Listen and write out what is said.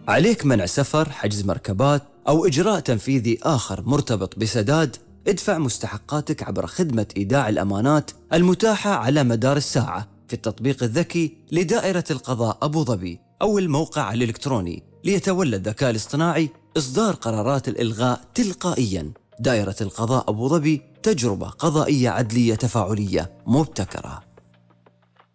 عليك منع سفر، حجز مركبات أو إجراء تنفيذي آخر مرتبط بسداد. ادفع مستحقاتك عبر خدمة إيداع الأمانات المتاحة على مدار الساعة في التطبيق الذكي لدائرة القضاء أبو ظبي أو الموقع الإلكتروني. ليتولى الذكاء الاصطناعي إصدار قرارات الإلغاء تلقائياً. دائرة القضاء أبو ظبي، تجربة قضائية عدلية تفاعلية مبتكرة.